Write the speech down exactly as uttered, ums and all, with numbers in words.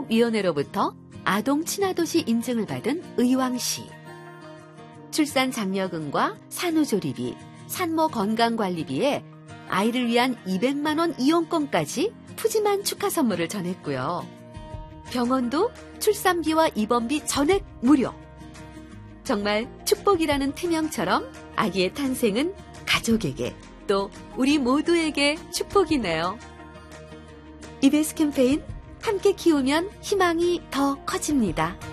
출산협력위원회로부터 아동 친화도시 인증을 받은 의왕시. 출산 장려금과 산후조리비, 산모 건강관리비에 아이를 위한 이백만 원 이용권까지 푸짐한 축하 선물을 전했고요. 병원도 출산비와 입원비 전액 무료. 정말 축복이라는 태명처럼 아기의 탄생은 가족에게 또 우리 모두에게 축복이네요. 이비에스 캠페인 함께 키우면 희망이 더 커집니다.